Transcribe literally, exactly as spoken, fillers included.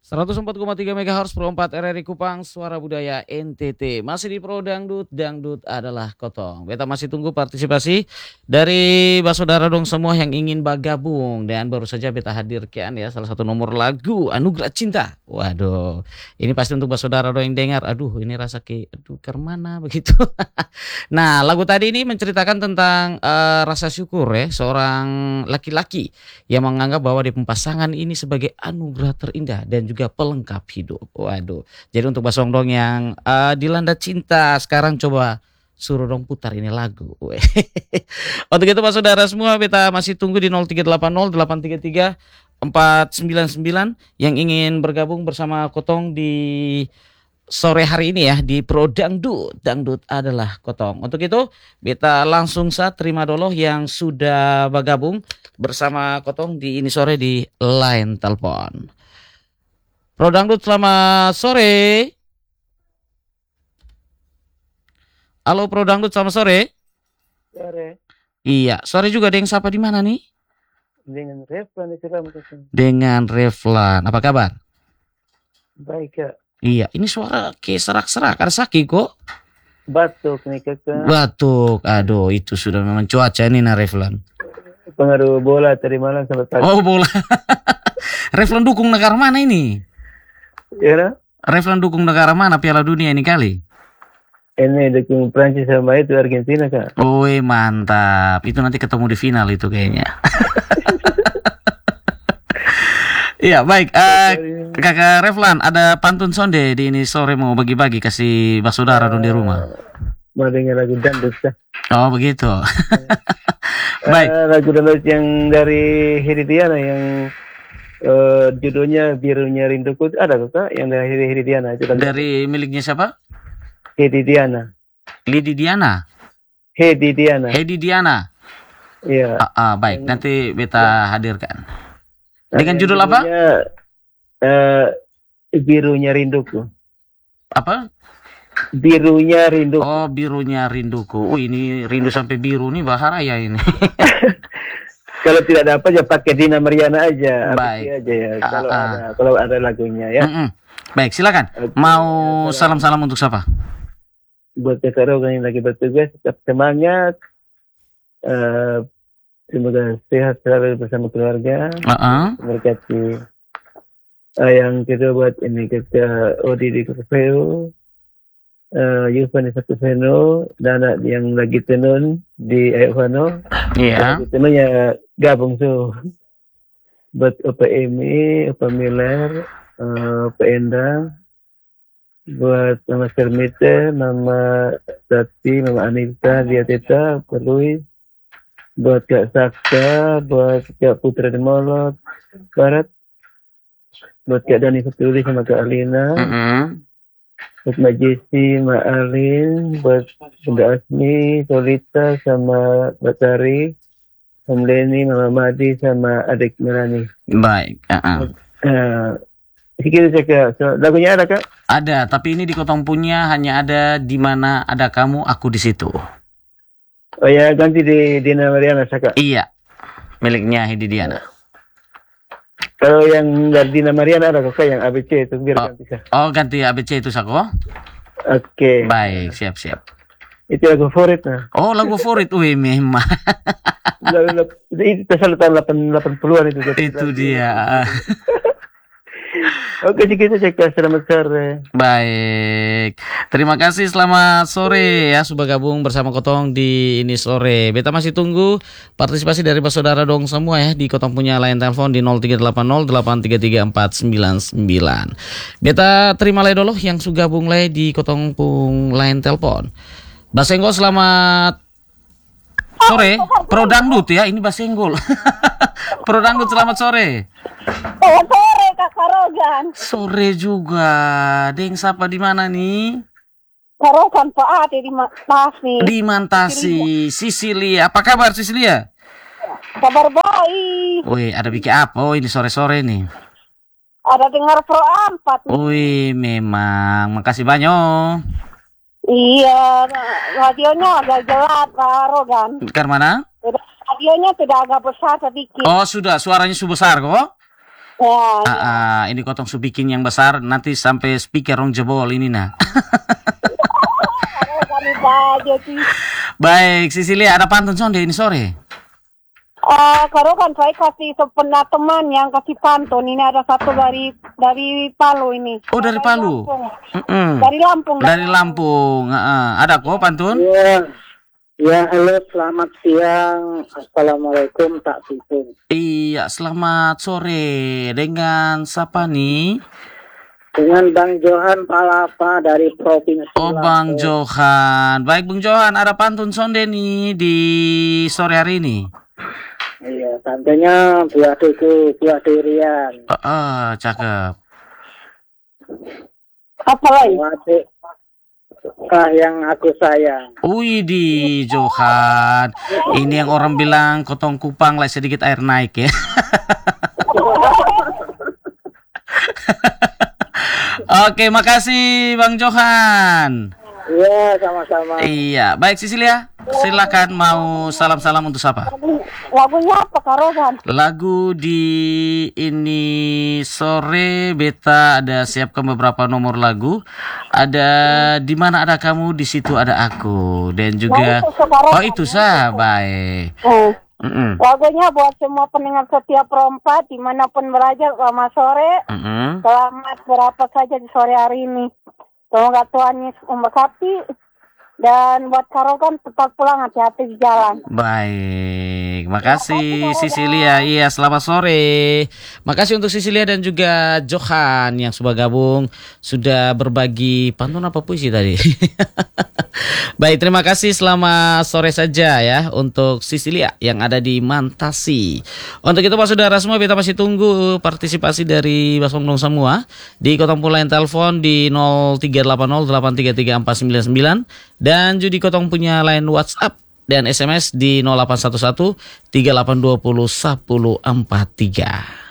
seratus empat koma tiga megahertz Pro empat R R I Kupang, Suara Budaya N T T. Masih di Pro Dangdut, Dangdut adalah Kotong. Beta masih tunggu partisipasi dari saudara dong semua yang ingin bergabung. Dan baru saja beta hadirkan ya salah satu nomor lagu Anugerah Cinta. Waduh, ini pasti untuk saudara dong yang dengar. Aduh, ini rasa ke, aduh kemana begitu. Nah, lagu tadi ini menceritakan tentang uh, rasa syukur ya seorang laki-laki yang menganggap bahwa di pasangan ini sebagai anugerah terindah dan juga pelengkap hidup. Waduh. Jadi untuk Basong Dong yang uh, dilanda cinta sekarang coba suruh dong putar ini lagu. Untuk itu Pak Saudara semua beta masih tunggu di nol tiga delapan nol delapan tiga tiga empat sembilan sembilan yang ingin bergabung bersama Kotong di sore hari ini ya di Pro Dangdut. Dangdut adalah Kotong. Untuk itu beta langsung saja terima dulu yang sudah bergabung bersama Kotong di ini sore di line telepon. Pro Dangdut selamat sore. Halo Pro Dangdut selamat sore. Sore. Iya, sore juga ada yang sapa di mana nih? Dengan Reflan di Seram. Dengan Reflan. Apa kabar? Baik Kak. Iya, ini suara kayak serak-serak. Ada sakit kok. Batuk nih Kakak. Batuk. Aduh, itu sudah memang cuaca ini nah Reflan. Pengaruh bola tadi malam sampai pagi. Oh, bola. Reflan dukung negara mana ini? Ya, Reflan dukung negara mana Piala Dunia ini kali? ini dukung Prancis sama itu Argentina Kak. Woi mantap, itu nanti ketemu di final itu kayaknya. Iya baik, uh, Kakak Reflan ada pantun sonde di ini sore mau bagi-bagi kasih basudara dong di rumah. Mau dengar lagu dangdut Kak. Oh begitu. Baik. Uh, lagu dangdut yang dari Heridiana yang uh, judulnya Birunya Rinduku ada Kak yang dari Heridiana. Dari miliknya siapa? Hedi Diana. Lidi Diana. Hedi Diana. Hedi Diana. Iya. Ah, ah, baik, nanti beta ya. hadirkan. Dengan judul apa? Uh, Birunya Rinduku. Apa? Birunya Rinduku. Oh, Birunya Rinduku. Oh, ini rindu sampai biru nih bahaya ini. Kalau tidak ada apa aja pakai Dina Mariana aja. Baik. Aja ya. Ah, kalau ah. ada kalau ada lagunya ya. Mm -mm. Baik, silakan. Okay. Mau salam-salam untuk siapa? Buat Kakak yang lagi bertugas, tetap semangat. Uh, semoga sehat selalu bersama keluarga. Uh-uh. Berkati. Uh, yang kedua buat ini Kakak Odi di Kakakfeo, uh, Yufan di Kakakfeo, dan anak yang lagi tenun di Ayovano. Iya. Yeah. Tenunnya gabung tuh. Buat Opa Emi, Opa Miller, uh, Opa Endang. Buat Mama Sermite, Mama Tati, Mama Anita, Dia Teta, Perluis, buat Kak Sakta, buat Kak Putra Demolot, Barat, buat Kak Dani Fatuli sama Kak Alina, mm-hmm. buat Mbak Jessy, Mbak Alin, buat Bunda Asmi, Solita, sama Batari, Om Leni, Mama Madi, sama adik Melani. Baik. Uh-uh. Uh, Sedikit saja, so, lagunya ada Kak? Ada, tapi ini di Kotong punya hanya ada Di Mana Ada Kamu, Aku di Situ. Oh ya, ganti di Dina Mariana Kak. Iya, miliknya Hedi Diana. Kalau yang dari Dina Mariana ada Kak yang A B C itu biar oh, ganti Kak. Oh, ganti A B C itu Sako? Oke. Okay. Baik, siap-siap. Itu lagu favorit nah. Oh, lagu favorit, wih memang. Itu selalu tahun delapan puluhan itu. Itu dia. Oke, kita cek selamat sore. Baik, terima kasih selamat sore ya sudah gabung bersama Kotong di ini sore. Beta masih tunggu partisipasi dari saudara dong semua ya di Kotong punya line telepon di nol tiga delapan nol delapan tiga tiga empat sembilan sembilan. Beta terima lagi dulu yang sudah gabung lagi di Kotong pung line telepon. Basenggol selamat sore. Pro Dangdut ya, ini Basenggol. Pro Dangdut selamat sore. Selamat sore Kak Karogan. Sore juga. Deng sapa di mana nih? Karogan Pak Ade di Mantasi. Di Mantasi, Sisilia. Apa kabar Sisilia? Kabar baik. Wih, ada bikin apa? Oh, ini sore-sore nih. Ada dengar Pro empat. Wih, memang. Makasih banyak. Iya, radionya agak jelas Karogan. Ke mana? Radionya tidak agak besar sedikit. Oh, sudah. Suaranya sudah besar kok. Ya, Ah, ah, ini kotong su bikin yang besar nanti sampai speaker rong jebol ini nah. Arogan itu aja sih. Baik, Sisilia ada pantun sonde ini sore. Ah, karo kan saya kasih sepena teman yang kasih pantun. Ini ada satu dari dari Palu ini. Oh, dari Palu. Lampung. Mm-mm. Dari Lampung. Dari Lampung. Ah, ah. Ada kok pantun? Ya, ya halo selamat siang. Assalamualaikum Tak Sipung. Iya, selamat sore. Dengan siapa nih? Dengan Bang Johan Palapa dari Provinsi Oh, Bang Lampung. Johan. Baik, Bang Johan, ada pantun sonde nih di sore hari ini. Iya, tantenya buah duku, buah durian. Ah, ah, cakep. Apa lagi? Wadik kah yang aku sayang. Wih di Johan. Ini yang orang bilang kotong kupang lah sedikit air naik ya. Oke, makasih Bang Johan. Iya, sama-sama. Iya, baik Sisilia. Silakan mau salam-salam untuk siapa? Lagunya apa Karogan? Lagu di ini sore beta ada siapkan beberapa nomor lagu. Ada di mana ada kamu, di situ ada aku, dan juga Nah, itu sekarang. oh itu sah baik. Eh, Mm-mm. lagunya buat semua pendengar setia perempat dimanapun berada selamat sore. Mm-mm. Selamat berapa saja di sore hari ini. Semoga Tuhan Yesus memberkati. Dan buat Karogan tetap pulang hati-hati di jalan. Baik, makasih Sisilia. Iya, selamat sore. Makasih untuk Sisilia dan juga Johan yang sudah gabung, sudah berbagi pantun apa puisi tadi. Baik, terima kasih. Selamat sore saja ya untuk Sisilia yang ada di Mantasi. Untuk itu Pak Saudara semua, kita masih tunggu partisipasi dari Mas Pemulung semua di Kotong Pulayan telepon di nol tiga delapan nol delapan tiga tiga empat sembilan sembilan. Dan Judi Kotong punya line WhatsApp dan S M S di nol delapan satu satu tiga delapan dua nol satu nol empat tiga.